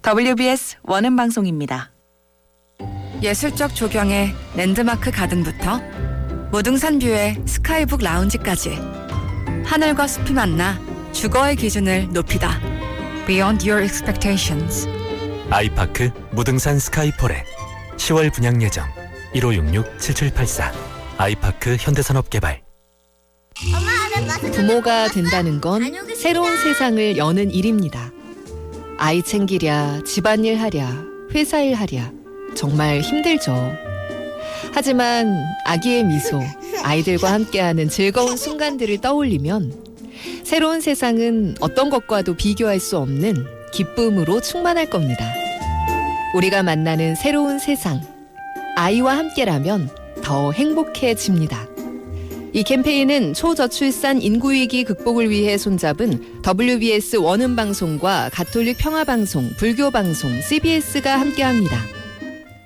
WBS 원음방송입니다. 예술적 조경의 랜드마크 가든부터 무등산 뷰의 스카이북 라운지까지 하늘과 숲이 만나 주거의 기준을 높이다. Beyond your expectations. 아이파크 무등산 스카이폴에 10월 분양 예정 1566-7784 아이파크 현대산업개발. 부모가 된다는 건 새로운 세상을 여는 일입니다. 아이 챙기랴, 집안일 하랴, 회사일 하랴 정말 힘들죠. 하지만 아기의 미소, 아이들과 함께하는 즐거운 순간들을 떠올리면 새로운 세상은 어떤 것과도 비교할 수 없는 기쁨으로 충만할 겁니다. 우리가 만나는 새로운 세상, 아이와 함께라면 더 행복해집니다. 이 캠페인은 초저출산 인구위기 극복을 위해 손잡은 WBS 원음방송과 가톨릭 평화방송, 불교방송, CBS가 함께합니다.